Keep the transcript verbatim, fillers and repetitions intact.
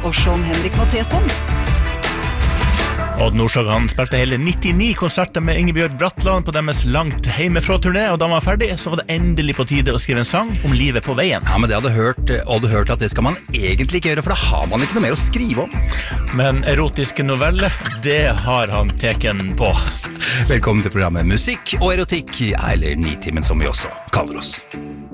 og Sean-Henrik Matheson. Odd Nordstoga han spilte hele nittini konserter med Ingebjørg Bratland på deres langt hjemmefra-turné, og da han var ferdig, så var det endelig på tide å skrive en sang om livet på veien. Ja, men det hadde hørt, Odd hørt at det skal man egentlig ikke gjøre, for da har man ikke noe mer å skrive om. Men erotiske noveller, det har han teken på. Velkommen til programmet Musikk og erotikk, eller Nitimen som vi også kaller oss.